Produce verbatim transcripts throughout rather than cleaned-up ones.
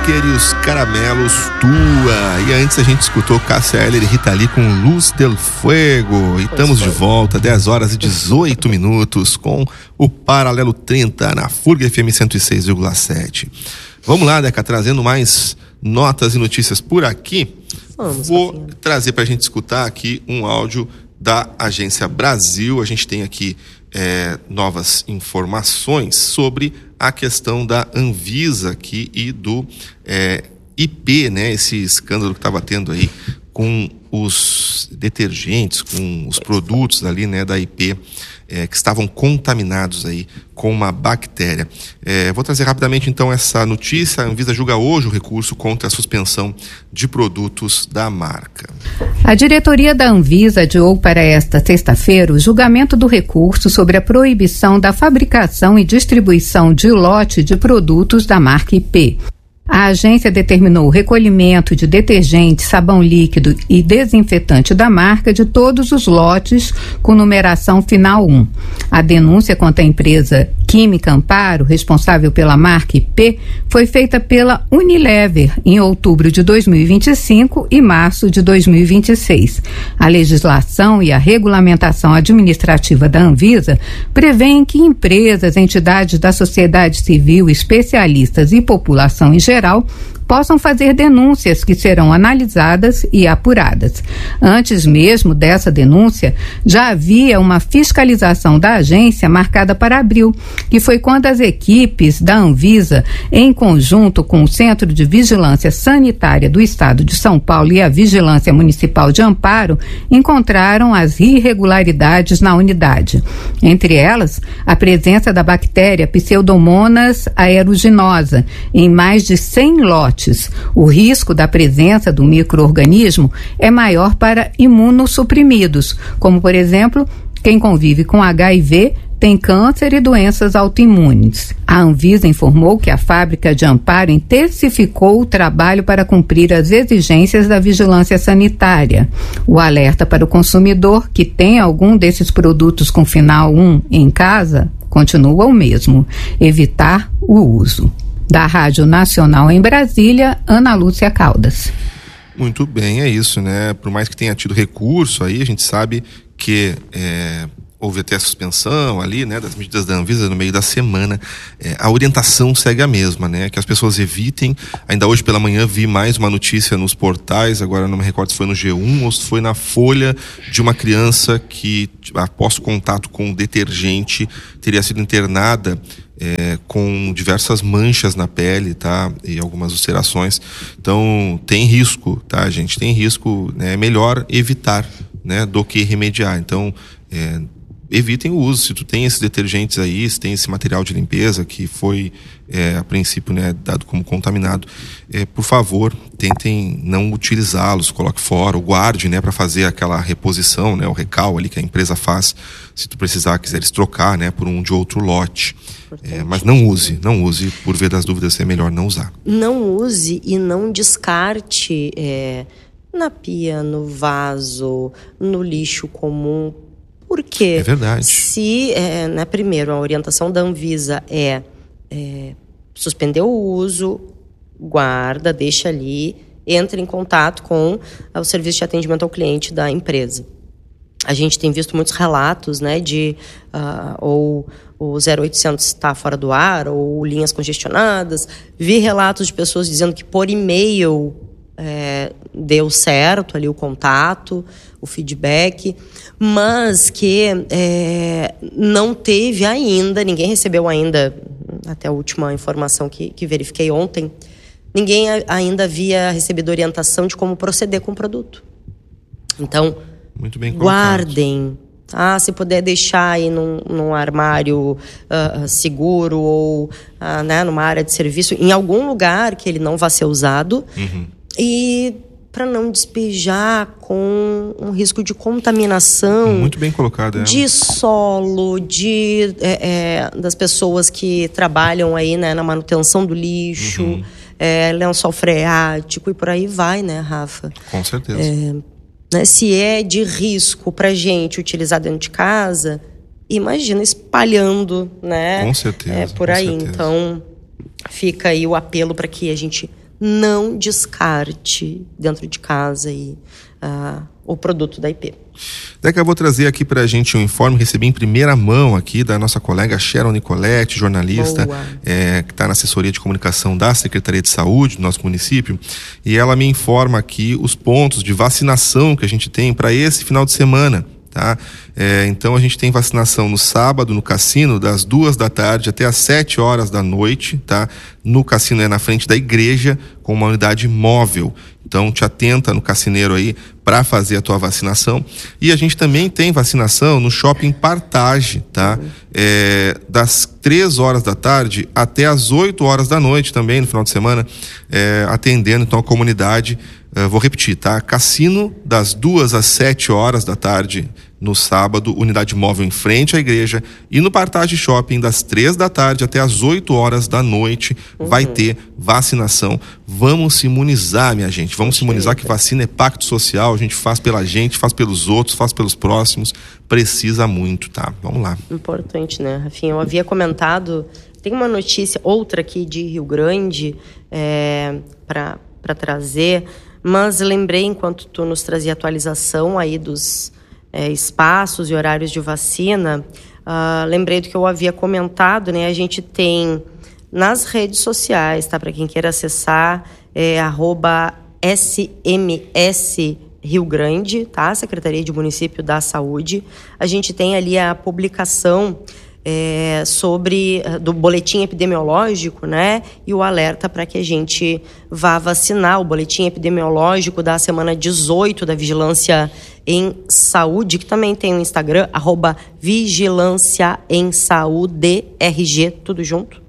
Becker e os Caramelos Tua. E antes a gente escutou Cássia Eller e Rita Lee com Luz del Fuego. E estamos de volta, dez horas e dezoito minutos, com o Paralelo trinta na Furga F M cento e seis vírgula sete. Vamos lá, Deca, trazendo mais notas e notícias por aqui. Vamos, Vou Rafinha. trazer para a gente escutar aqui um áudio da Agência Brasil. A gente tem aqui é, novas informações sobre a questão da Anvisa aqui e do é, I P, né? Esse escândalo que estava tendo aí com os detergentes, com os produtos ali, né, da I P, é, que estavam contaminados aí com uma bactéria. É, vou trazer rapidamente então essa notícia. A Anvisa julga hoje o recurso contra a suspensão de produtos da marca. A diretoria da Anvisa adiou para esta sexta-feira o julgamento do recurso sobre a proibição da fabricação e distribuição de lote de produtos da marca I P. A agência determinou o recolhimento de detergente, sabão líquido e desinfetante da marca de todos os lotes com numeração final um. A denúncia contra a empresa Química Amparo, responsável pela marca I P, foi feita pela Unilever em outubro de dois mil e vinte e cinco e março de dois mil e vinte e seis. A legislação e a regulamentação administrativa da Anvisa prevêem que empresas, entidades da sociedade civil, especialistas e população em geral possam fazer denúncias que serão analisadas e apuradas. Antes mesmo dessa denúncia, já havia uma fiscalização da agência marcada para abril, que foi quando as equipes da Anvisa, em conjunto com o Centro de Vigilância Sanitária do Estado de São Paulo e a Vigilância Municipal de Amparo, encontraram as irregularidades na unidade. Entre elas, a presença da bactéria Pseudomonas aeruginosa em mais de cem lotes. O risco da presença do micro-organismo é maior para imunossuprimidos, como, por exemplo, quem convive com H I V, tem câncer e doenças autoimunes. A Anvisa informou que a fábrica de Amparo intensificou o trabalho para cumprir as exigências da vigilância sanitária. O alerta para o consumidor que tem algum desses produtos com final um em casa continua o mesmo: evitar o uso. Da Rádio Nacional em Brasília, Ana Lúcia Caldas. Muito bem, é isso, né? Por mais que tenha tido recurso aí, a gente sabe que é, houve até a suspensão ali, né, das medidas da Anvisa no meio da semana. É, a orientação segue a mesma, né? Que as pessoas evitem. Ainda hoje pela manhã vi mais uma notícia nos portais, agora não me recordo se foi no G um ou se foi na Folha, de uma criança que, após contato com detergente, teria sido internada É, com diversas manchas na pele, tá? E algumas ulcerações. Então, tem risco, tá, gente? Tem risco, né? É melhor evitar, né, do que remediar. Então, é, evitem o uso. Se tu tem esses detergentes aí, se tem esse material de limpeza que foi, é, a princípio, né, dado como contaminado, é, por favor, tentem não utilizá-los, coloque fora, ou guarde, né, para fazer aquela reposição, né, o recal ali que a empresa faz, se tu precisar, quiseres trocar, né, por um de outro lote. É, mas não use, não use, por via das dúvidas é melhor não usar. Não use e não descarte é, na pia, no vaso, no lixo comum. Por quê? É verdade. Se, é, né, primeiro, a orientação da Anvisa é, é suspender o uso, guarda, deixa ali, entra em contato com o serviço de atendimento ao cliente da empresa. A gente tem visto muitos relatos, né, de uh, ou o zero oitocentos está fora do ar, ou linhas congestionadas. Vi relatos de pessoas dizendo que por e-mail é, deu certo ali o contato, o feedback, mas que é, não teve ainda, ninguém recebeu ainda, até a última informação que, que verifiquei ontem, ninguém ainda havia recebido orientação de como proceder com o produto. Então, muito bem colocado. Guardem, tá? Se puder deixar aí num, num armário uh, seguro ou uh, né, numa área de serviço, em algum lugar que ele não vá ser usado, uhum. E para não despejar com um risco de contaminação. Muito bem colocado, é. De solo, de, é, é, das pessoas que trabalham aí, né, na manutenção do lixo, uhum. é, lençol freático e por aí vai, né, Rafa? Com certeza. É, né, se é de risco pra gente utilizar dentro de casa, imagina espalhando, né? Com certeza. É, por com aí. certeza. Então, fica aí o apelo para que a gente não descarte dentro de casa aí, uh, o produto da I P. Daqui eu vou trazer aqui pra gente um informe, recebi em primeira mão aqui da nossa colega Sharon Nicoletti, jornalista, é, que está na assessoria de comunicação da Secretaria de Saúde do nosso município, e ela me informa aqui os pontos de vacinação que a gente tem para esse final de semana. Tá? É, então a gente tem vacinação no sábado no Cassino, das duas da tarde até as sete horas da noite, tá? No Cassino é na frente da igreja, com uma unidade móvel. Então te atenta no cassineiro aí para fazer a tua vacinação. E a gente também tem vacinação no Shopping Partage, tá? É, das três horas da tarde até as oito horas da noite também, no final de semana, é, atendendo então a comunidade. Uh, vou repetir, tá? Cassino, das duas às sete horas da tarde no sábado, unidade móvel em frente à igreja, e no Partage Shopping, das três da tarde até as oito horas da noite, uhum. vai ter vacinação. Vamos se imunizar, minha gente. Vamos se imunizar, que vacina é pacto social, a gente faz pela gente, faz pelos outros, faz pelos próximos, precisa muito, tá? Vamos lá. Importante, né, Rafinha? Eu havia comentado, tem uma notícia, outra aqui de Rio Grande, é, para para trazer, mas lembrei, enquanto tu nos trazia atualização aí dos é, espaços e horários de vacina, uh, lembrei do que eu havia comentado, né? A gente tem nas redes sociais, tá? Para quem queira acessar, é arroba S M S Rio Grande, tá? Secretaria de Município da Saúde. A gente tem ali a publicação É, sobre do boletim epidemiológico, né, e o alerta para que a gente vá vacinar. O boletim epidemiológico da semana dezoito da Vigilância em Saúde, que também tem o Instagram, arroba Vigilância em Saúde, R G, tudo junto.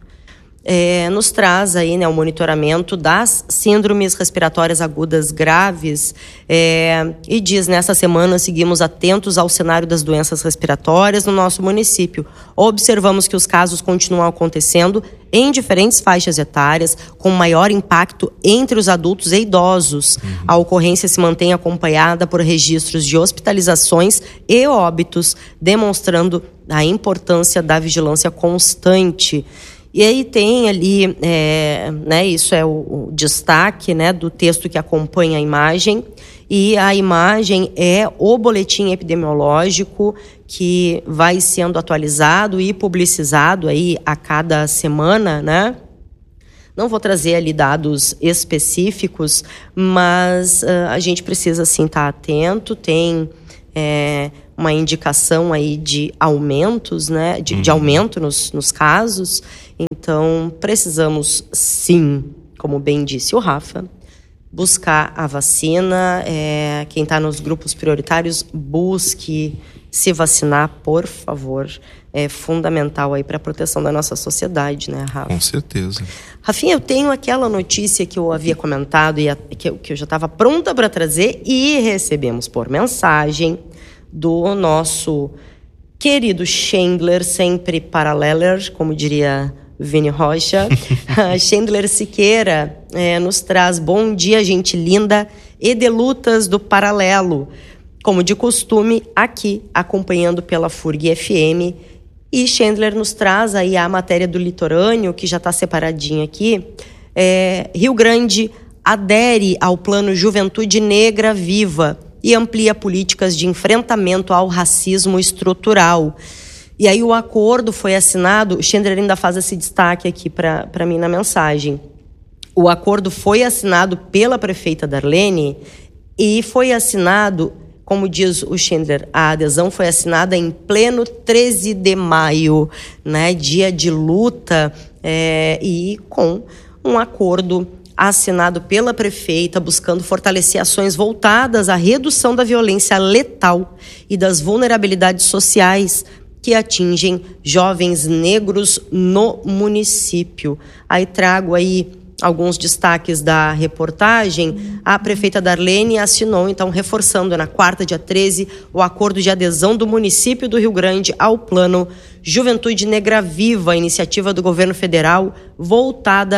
É, nos traz aí, né, o monitoramento das síndromes respiratórias agudas graves, é, e diz, nessa semana seguimos atentos ao cenário das doenças respiratórias no nosso município. Observamos que os casos continuam acontecendo em diferentes faixas etárias, com maior impacto entre os adultos e idosos. Uhum. A ocorrência se mantém acompanhada por registros de hospitalizações e óbitos, demonstrando a importância da vigilância constante. E aí tem ali, é, né, isso é o, o destaque, né, do texto que acompanha a imagem, e a imagem é o boletim epidemiológico que vai sendo atualizado e publicizado aí a cada semana, né? Não vou trazer ali dados específicos, mas uh, a gente precisa sim estar atento. Tem é, uma indicação aí de aumentos, né, de, uhum. de aumento nos, nos casos. Então, precisamos sim, como bem disse o Rafa, buscar a vacina. É, quem está nos grupos prioritários, busque se vacinar, por favor. É fundamental aí para a proteção da nossa sociedade, né, Rafa? Com certeza. Rafinha, eu tenho aquela notícia que eu havia comentado e a, que, eu, que eu já estava pronta para trazer, e recebemos por mensagem do nosso querido Chandler, sempre paraleler, como diria Vini Rocha. Chandler Siqueira é, nos traz: bom dia, gente linda e de lutas do paralelo. Como de costume, aqui, acompanhando pela F U R G F M. E Chandler nos traz aí a matéria do litorâneo, que já está separadinha aqui. É, Rio Grande adere ao plano Juventude Negra Viva e amplia políticas de enfrentamento ao racismo estrutural. E aí o acordo foi assinado, o Chandler ainda faz esse destaque aqui para mim na mensagem. O acordo foi assinado pela prefeita Darlene e foi assinado, como diz o Chandler, a adesão foi assinada em pleno treze de maio, né, dia de luta, é, e com um acordo assinado pela prefeita, buscando fortalecer ações voltadas à redução da violência letal e das vulnerabilidades sociais que atingem jovens negros no município. Aí trago aí alguns destaques da reportagem. A prefeita Darlene assinou, então, reforçando na quarta, dia treze, o acordo de adesão do município do Rio Grande ao plano Juventude Negra Viva, iniciativa do governo federal voltada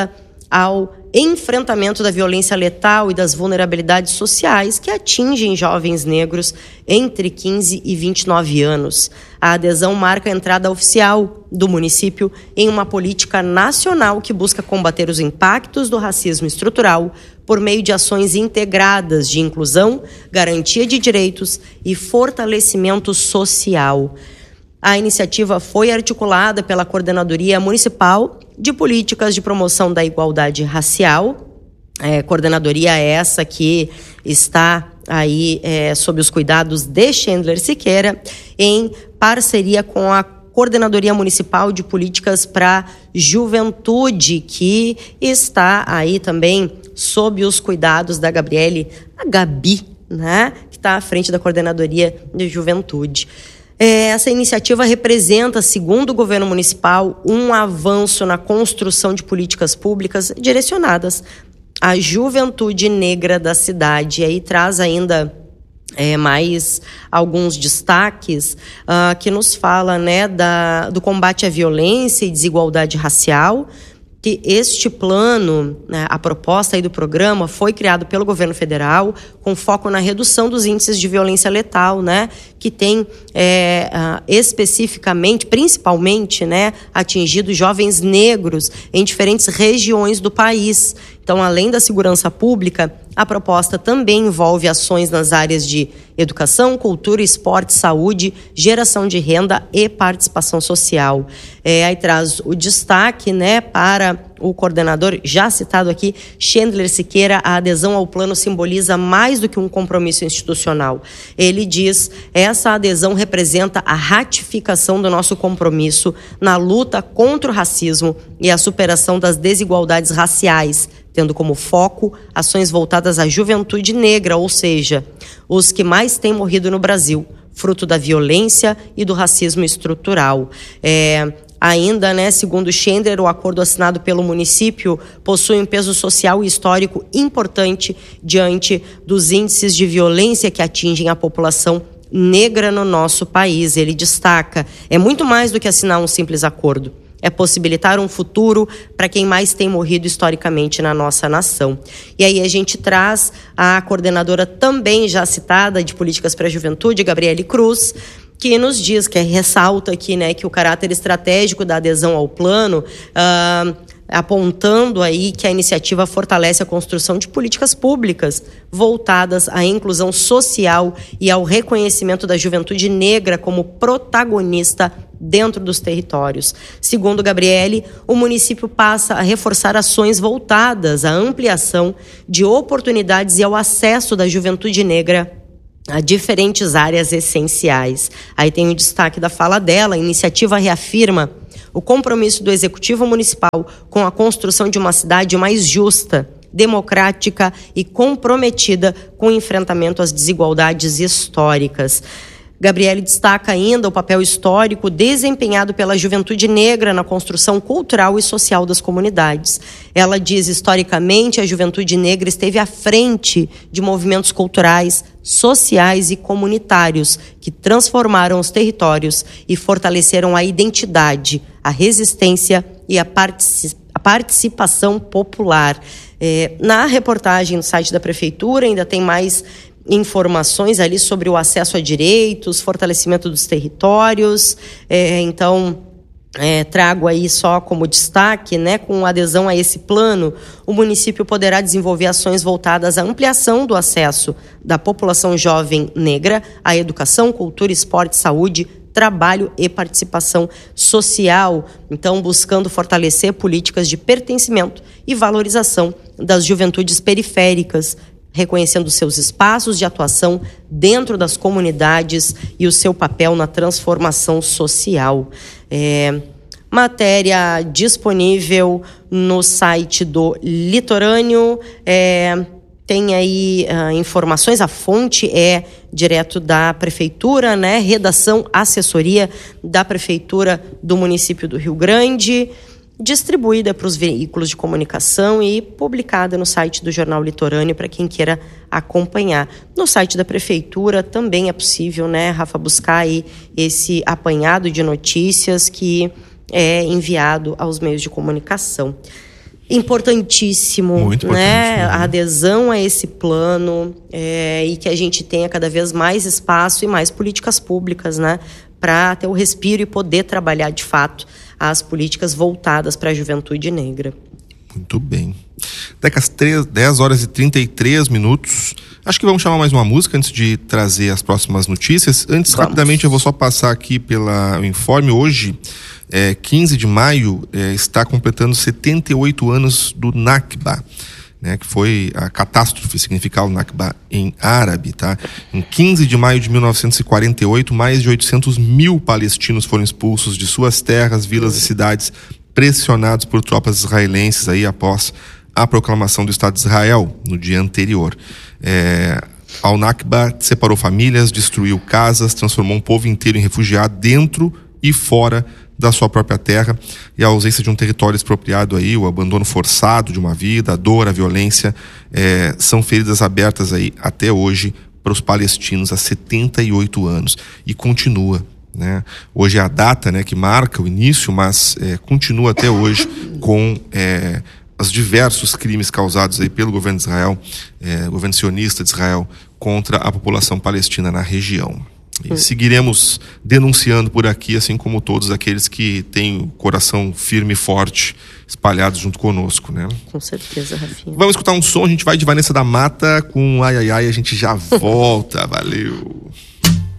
ao enfrentamento da violência letal e das vulnerabilidades sociais que atingem jovens negros entre quinze e vinte e nove anos. A adesão marca a entrada oficial do município em uma política nacional que busca combater os impactos do racismo estrutural por meio de ações integradas de inclusão, garantia de direitos e fortalecimento social. A iniciativa foi articulada pela Coordenadoria Municipal de Políticas de Promoção da Igualdade Racial, é, coordenadoria essa que está aí é, sob os cuidados de Chandler Siqueira, em parceria com a Coordenadoria Municipal de Políticas para Juventude, que está aí também sob os cuidados da Gabriele, a Gabi, né, que está à frente da Coordenadoria de Juventude. Essa iniciativa representa, segundo o governo municipal, um avanço na construção de políticas públicas direcionadas à juventude negra da cidade. E aí traz ainda é, mais alguns destaques uh, que nos fala, né, da, do combate à violência e desigualdade racial, que este plano, né, a proposta aí do programa foi criado pelo governo federal com foco na redução dos índices de violência letal, né, que tem é, uh, especificamente, principalmente, né, atingido jovens negros em diferentes regiões do país. Então, além da segurança pública, a proposta também envolve ações nas áreas de educação, cultura, esporte, saúde, geração de renda e participação social. É, aí traz o destaque, né, para o coordenador, já citado aqui, Chandler Siqueira. A adesão ao plano simboliza mais do que um compromisso institucional. Ele diz, essa adesão representa a ratificação do nosso compromisso na luta contra o racismo e a superação das desigualdades raciais, tendo como foco ações voltadas à juventude negra, ou seja, os que mais têm morrido no Brasil, fruto da violência e do racismo estrutural. É, ainda, né, segundo Chandler, o acordo assinado pelo município possui um peso social e histórico importante diante dos índices de violência que atingem a população negra no nosso país. Ele destaca, é muito mais do que assinar um simples acordo. É possibilitar um futuro para quem mais tem morrido historicamente na nossa nação. E aí a gente traz a coordenadora também já citada de Políticas para a Juventude, Gabriele Cruz, que nos diz, que ressalta aqui, né, que o caráter estratégico da adesão ao plano, uh, apontando aí que a iniciativa fortalece a construção de políticas públicas voltadas à inclusão social e ao reconhecimento da juventude negra como protagonista dentro dos territórios. Segundo Gabriele, o município passa a reforçar ações voltadas à ampliação de oportunidades e ao acesso da juventude negra a diferentes áreas essenciais. Aí tem o destaque da fala dela. A iniciativa reafirma o compromisso do Executivo Municipal com a construção de uma cidade mais justa, democrática e comprometida com o enfrentamento às desigualdades históricas. Gabriele destaca ainda o papel histórico desempenhado pela juventude negra na construção cultural e social das comunidades. Ela diz, historicamente, a juventude negra esteve à frente de movimentos culturais, sociais e comunitários que transformaram os territórios e fortaleceram a identidade, a resistência e a, partici- a participação popular. É, na reportagem no site da Prefeitura ainda tem mais informações ali sobre o acesso a direitos, fortalecimento dos territórios. É, então, é, trago aí só como destaque, né, com adesão a esse plano, o município poderá desenvolver ações voltadas à ampliação do acesso da população jovem negra à educação, cultura, esporte, saúde, trabalho e participação social. Então, buscando fortalecer políticas de pertencimento e valorização das juventudes periféricas, reconhecendo seus espaços de atuação dentro das comunidades e o seu papel na transformação social. É, matéria disponível no site do Litorâneo. É, tem aí uh, informações, a fonte é direto da Prefeitura, né? Redação, assessoria da Prefeitura do município do Rio Grande, distribuída para os veículos de comunicação e publicada no site do Jornal Litorâneo para quem queira acompanhar. No site da Prefeitura também é possível, né, Rafa, buscar aí esse apanhado de notícias que é enviado aos meios de comunicação. Importantíssimo, Muito né? importante, né? A adesão a esse plano é, e que a gente tenha cada vez mais espaço e mais políticas públicas, né? Para ter o respiro e poder trabalhar de fato as políticas voltadas para a juventude negra. Muito bem. Daqui às dez horas e trinta e três minutos. Acho que vamos chamar mais uma música antes de trazer as próximas notícias. Antes, vamos. rapidamente, eu vou só passar aqui pelo informe. Hoje, é, quinze de maio, é, está completando setenta e oito anos do Nakba, né, que foi a catástrofe, significa o Nakba em árabe, tá? Em quinze de maio de mil novecentos e quarenta e oito, mais de oitocentos mil palestinos foram expulsos de suas terras, vilas e cidades, pressionados por tropas israelenses aí após a proclamação do Estado de Israel no dia anterior. É, ao Nakba separou famílias, destruiu casas, transformou um povo inteiro em refugiado dentro e fora da sua própria terra, e a ausência de um território expropriado aí, o abandono forçado de uma vida, a dor, a violência, é, são feridas abertas aí até hoje para os palestinos há setenta e oito anos, e continua, né? Hoje é a data, né, que marca o início, mas é, continua até hoje com é, os diversos crimes causados aí pelo governo de Israel, é, governo sionista de Israel, contra a população palestina na região. E seguiremos denunciando por aqui, assim como todos aqueles que têm o coração firme e forte espalhados junto conosco, né? Com certeza, Rafinha. Vamos escutar um som, a gente vai de Vanessa da Mata com Ai Ai Ai, a gente já volta, valeu!